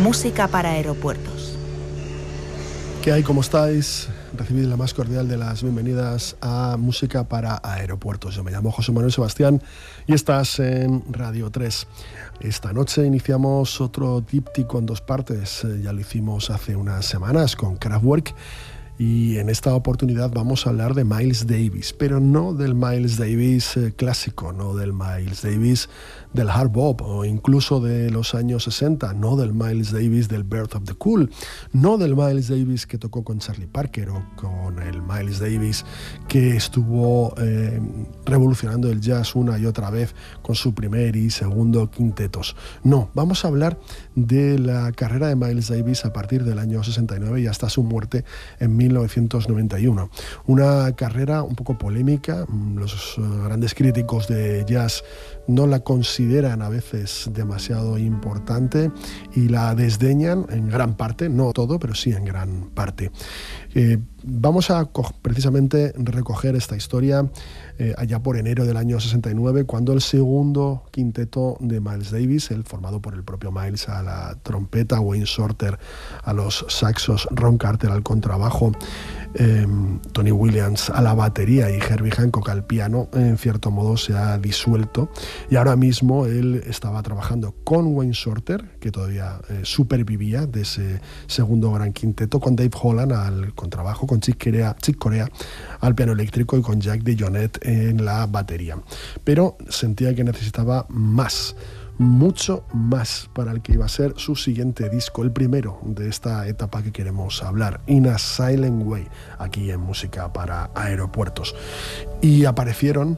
Música para aeropuertos. ¿Qué hay? ¿Cómo estáis? Recibid la más cordial de las bienvenidas a Música para Aeropuertos. Yo me llamo José Manuel Sebastián y estás en Radio 3. Esta noche iniciamos otro díptico en dos partes. Ya lo hicimos hace unas semanas con Kraftwerk. Y en esta oportunidad vamos a hablar de Miles Davis, pero no del Miles Davis clásico, no del Miles Davis del hard bop o incluso de los años 60, no del Miles Davis del Birth of the Cool, no del Miles Davis que tocó con Charlie Parker o con el Miles Davis que estuvo revolucionando el jazz una y otra vez con su primer y segundo quintetos. No, vamos a hablar de la carrera de Miles Davis a partir del año 69 y hasta su muerte en 1991. Una carrera un poco polémica. Los grandes críticos de jazz no la consideran a veces demasiado importante y la desdeñan en gran parte, no todo, pero sí en gran parte. Vamos a precisamente recoger esta historia allá por enero del año 69, cuando el segundo quinteto de Miles Davis, el formado por el propio Miles a la trompeta, Wayne Shorter a los saxos, Ron Carter al contrabajo, Tony Williams a la batería y Herbie Hancock al piano, en cierto modo se ha disuelto, y ahora mismo él estaba trabajando con Wayne Shorter, que todavía supervivía de ese segundo gran quinteto, con Dave Holland al contrabajo, con Chick Corea al piano eléctrico y con Jack DeJohnette en la batería. Pero sentía que necesitaba más, mucho más, para el que iba a ser su siguiente disco, el primero de esta etapa que queremos hablar, In a Silent Way, aquí en Música para Aeropuertos. Y aparecieron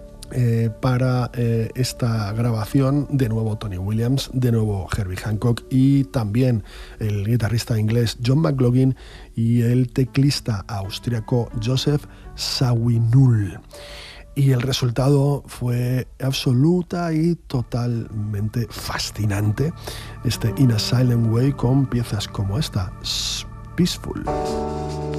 para esta grabación de nuevo Tony Williams, de nuevo Herbie Hancock y también el guitarrista inglés John McLaughlin y el teclista austriaco Joseph Zawinul. Y el resultado fue absoluta y totalmente fascinante. In a Silent Way, con piezas como esta, Peaceful.